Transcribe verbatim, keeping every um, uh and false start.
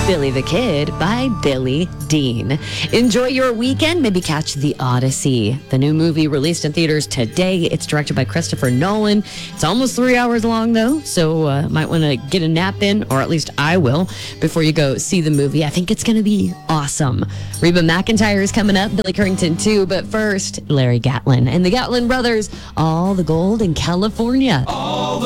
Billy the Kid by Billy Dean. Enjoy your weekend. Maybe catch The Odyssey, the new movie released in theaters today. It's directed by Christopher Nolan. It's almost three hours long, though, so uh, might want to get a nap in, or at least I will, before you go see the movie. I think it's going to be awesome. Reba McEntire is coming up, Billy Currington, too, but first, Larry Gatlin and the Gatlin Brothers, All the Gold in California. All